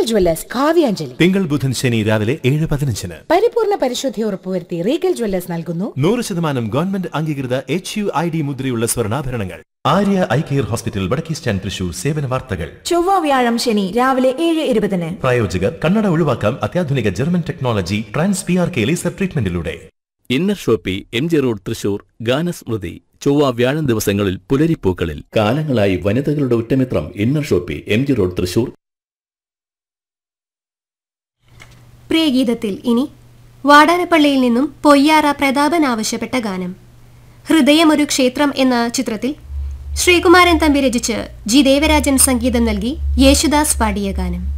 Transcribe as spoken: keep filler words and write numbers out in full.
Jewellers Kavyanjali തിങ്കൾ ബുധൻ ശനി രാവിലെ ഏഴ് പതിനഞ്ചിന്. പരിപൂർണ പരിശുദ്ധി ഉറപ്പുവരുത്തി റീഗൽ ജ്വല്ലേഴ്സ് നൽകുന്നു നൂറ് ശതമാനം ഗവൺമെന്റ് അംഗീകൃത എച്ച് യു ഐ ഡി മുദ്രയുള്ള സ്വർണ്ണാഭരണങ്ങൾ. ആര്യ ഐ കെയർ ഹോസ്പിറ്റൽ വടക്കേ സ്റ്റാൻഡ് തൃശൂർ. സേവന വാർത്തകൾ ചൊവ്വ വ്യാഴം ശനി രാവിലെ ഏഴ് ഇരുപതിന്. പ്രായോജകർ കണ്ണട ഒഴിവാക്കാം അത്യാധുനിക German technology trans P R K laser ട്രീറ്റ്മെന്റിലൂടെ. Inner Shopee M G road Thrissur. ഗാനസ്മൃതി ചൊവ്വ വ്യാഴം ദിവസങ്ങളിൽ പുലരിപ്പൂക്കളിൽ. കാലങ്ങളായി വനിതകളുടെ ഉറ്റമിത്രം inner Shopee M G road Thrissur. പ്രിയഗീതത്തിൽ ഇനി വാടാനപ്പള്ളിയിൽ നിന്നും പൊയ്യാറ പ്രതാപൻ ആവശ്യപ്പെട്ട ഗാനം. ഹൃദയമൊരു ക്ഷേത്രം എന്ന ചിത്രത്തിൽ ശ്രീകുമാരൻ തമ്പി രചിച്ച് ജി ദേവരാജൻ സംഗീതം നൽകി യേശുദാസ് പാടിയ ഗാനം.